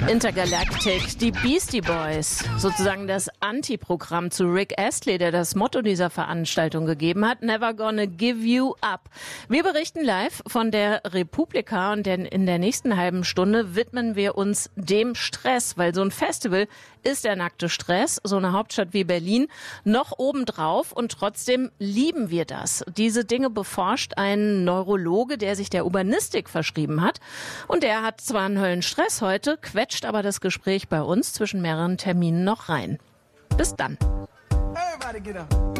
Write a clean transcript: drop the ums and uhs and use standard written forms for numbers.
Intergalactic, die Beastie Boys, sozusagen das Antiprogramm zu Rick Astley, der das Motto dieser Veranstaltung gegeben hat, Never Gonna Give You Up. Wir berichten live von der Republika und in der nächsten halben Stunde widmen wir uns dem Stress, weil so ein Festival ist der nackte Stress, so eine Hauptstadt wie Berlin, noch obendrauf und trotzdem lieben wir das. Diese Dinge beforscht ein Neurologe, der sich der Urbanistik verschrieben hat und der hat zwar einen Höllenstress heute, quetscht aber das Gespräch bei uns zwischen mehreren Terminen noch rein. Bis dann. Everybody get up.